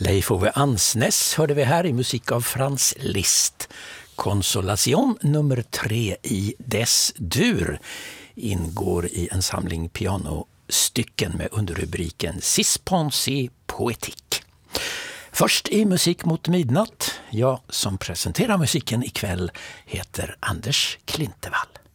Leif Ove Ansnäs hörde vi här i musik av Franz Liszt. Consolation nummer 3 i Des-dur ingår i en samling pianostycken med underrubriken Six Pensées Poétiques. Först i Musik mot midnatt. Jag som presenterar musiken ikväll heter Anders Klintevall.